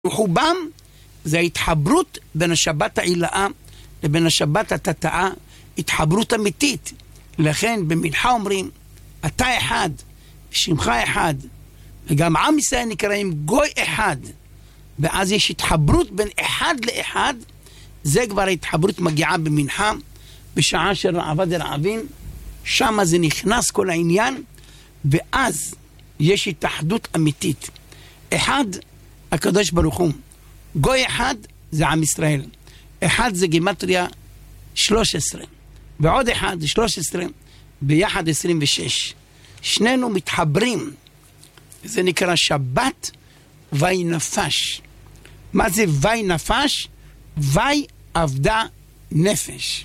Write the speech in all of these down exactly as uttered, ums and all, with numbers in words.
רוחבם זה ההתחברות בין השבת העילאה לבין השבת התתאה, התחברות אמיתית. לכן במנחה אומרים, אתה אחד, שמך אחד, וגם עם ישראל נקראים גוי אחד, ואז יש התחברות בין אחד לאחד. זה כבר ההתחברות מגיעה במנחה, בשעה של רעבה דרעבין, שם זה נכנס כל העניין, ואז יש התאחדות אמיתית. אחד, הקדוש ברוך הוא. גוי אחד זה עם ישראל. אחד זה גימטריה שלוש עשרה. ועוד אחד זה שלוש עשרה, ביחד עשרים ושש. שנינו מתחברים. זה נקרא שבת וי נפש. מה זה וי נפש? וי עבדה נפש.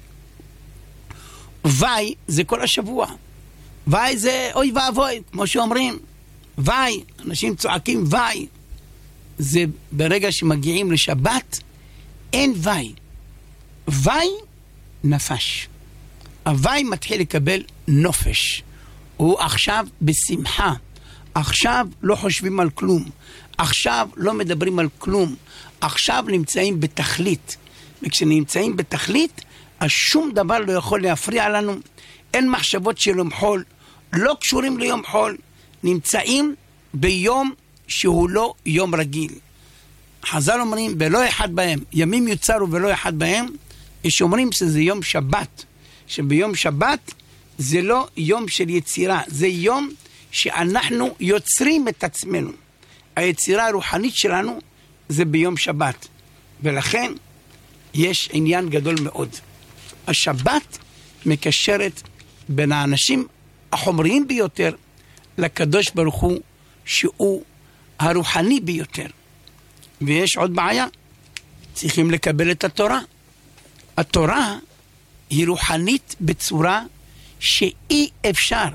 וי זה כל השבוע. וי זה אוי ואבוי, כמו שאומרים. וי, אנשים צועקים וי. זה ברגע שמגיעים לשבת, אין וי. וי נפש. הווי מתחיל לקבל נופש. הוא עכשיו בשמחה. עכשיו לא חושבים על כלום. עכשיו לא מדברים על כלום. עכשיו נמצאים בתכלית. וכשנמצאים בתכלית, אז שום דבר לא יכול להפריע לנו. אין מחשבות של יום חול. לא קשורים ליום חול. נמצאים ביום שהוא לא יום רגיל. חז"ל אומרים, ולא אחד בהם. ימים יוצרו ולא אחד בהם. יש אומרים שזה יום שבת. שביום שבת זה לא יום של יצירה. זה יום שאנחנו יוצרים את עצמנו. היצירה הרוחנית שלנו זה ביום שבת. ולכן יש עניין גדול מאוד. השבת מקשרת בין האנשים החומריים ביותר לקדוש ברוך הוא, שהוא הרוחני ביותר. ויש עוד בעיה. צריכים לקבל את התורה. התורה היא רוחנית בצורה שאי אפשר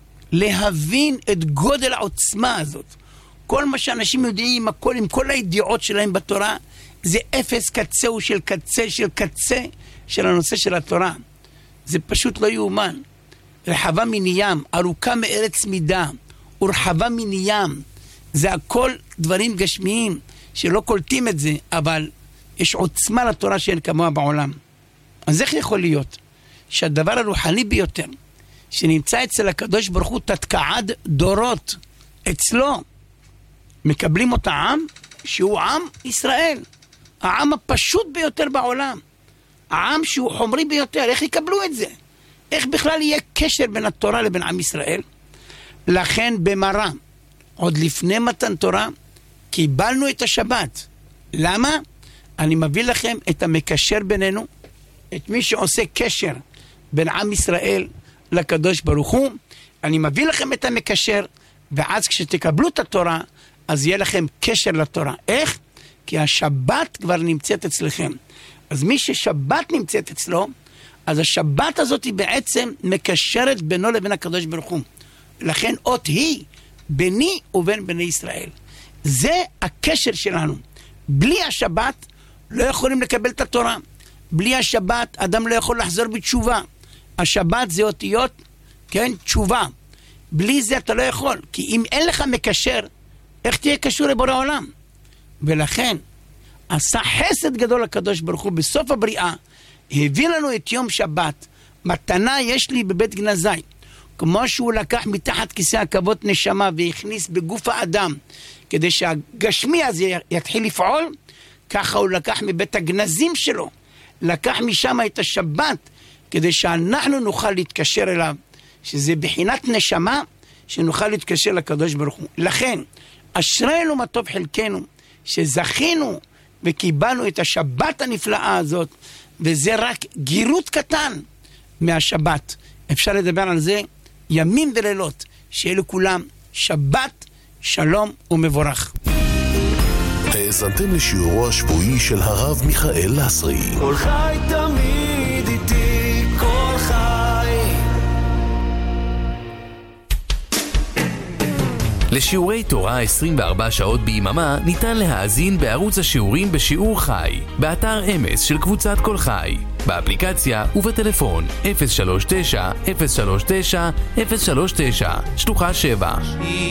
להבין את גודל העוצמה הזאת. כל מה שאנשים יודעים, הכל, עם כל הידיעות שלהם בתורה, זה אפס קצהו של קצה של קצה של הנושא של התורה. זה פשוט לא יאומן. רחבה מנים, ארוכה מארץ מידה, ורחבה מנים. זה הכל דברים גשמיים שלא קולטים את זה, אבל יש עוצמה לתורה שאין כמוה בעולם. אז איך יכול להיות שהדבר הרוחני ביותר שנמצא אצל הקדוש ברוך הוא תתקעד דורות אצלו, מקבלים אותה עם שהוא עם ישראל, העם הפשוט ביותר בעולם, העם שהוא חומרי ביותר? איך יקבלו את זה? איך בכלל יהיה קשר בין התורה לבין עם ישראל? לכן במראה, עוד לפני מתן תורה, קיבלנו את השבת. למה? אני מביא לכם את המקשר בינינו, את מי שעושה קשר בין עם ישראל לקדוש ברוך הוא. אני מביא לכם את המקשר, ואז כשתקבלו את התורה, אז יהיה לכם קשר לתורה. איך? כי השבת כבר נמצאת אצלכם. אז מי ששבת נמצאת אצלו, אז השבת הזאת היא בעצם מקשרת בינו לבין הקדוש ברוך הוא. לכן אות היא ביני ובין בני ישראל. זה הקשר שלנו. בלי השבת לא יכולים לקבל את התורה. בלי השבת אדם לא יכול לחזור בתשובה. השבת זה אותיות, כן, תשובה. בלי זה אתה לא יכול. כי אם אין לך מקשר, איך תהיה קשור לבורא העולם? ולכן עשה חסד גדול לקדוש ברוך הוא בסוף הבריאה, הביא לנו את יום שבת. מתנה יש לי בבית גנזי. כמו שהוא לקח מתחת כיסא הכבוד נשמה והכניס בגוף האדם, כדי שהגשמי הזה יתחיל לפעול, ככה הוא לקח מבית הגנזים שלו, לקח משם את השבת, כדי שאנחנו נוכל להתקשר אליו, שזה בחינת נשמה, שנוכל להתקשר לקדוש ברוך הוא. לכן, אשרינו מה טוב חלקנו, שזכינו וקיבלנו את השבת הנפלאה הזאת, וזה רק גירות קטן מהשבת. אפשר לדבר על זה ימים ולילות. שיהיה לכולם שבת שלום ומבורך. האזנתם לשיעורו השבועי של הרב מיכאל לסרי. כל חי תמיד איתי, כל חי. לשיעורי תורה עשרים וארבע שעות ביממה ניתן להאזין בערוץ השיעורים בשיעור חי, באתר אמס של קבוצת כל חי, באפליקציה ובטלפון אפס שלוש תשע אפס שלוש תשע אפס שלוש תשע שלוחה שבע.